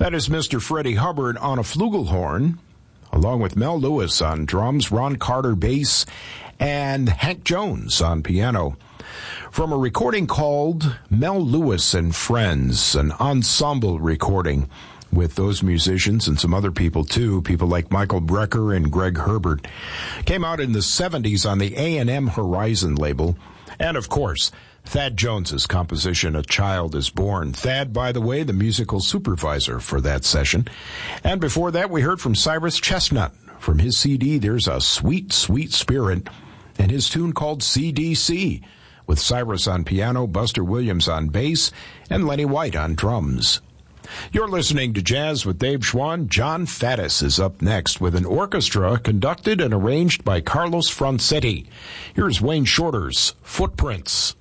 That is Mr. Freddie Hubbard on a flugelhorn, along with Mel Lewis on drums, Ron Carter bass, and Hank Jones on piano. From a recording called Mel Lewis and Friends, an ensemble recording with those musicians and some other people too, people like Michael Brecker and Greg Herbert. Came out in the 70s on the A&M Horizon label. And of course, Thad Jones's composition, A Child is Born. Thad, by the way, the musical supervisor for that session. And before that, we heard from Cyrus Chestnut from his CD, There's a Sweet, Sweet Spirit, and his tune called CDC, with Cyrus on piano, Buster Williams on bass, and Lenny White on drums. You're listening to Jazz with Dave Schwann. John Faddis is up next with an orchestra conducted and arranged by Carlos Francetti. Here's Wayne Shorter's Footprints.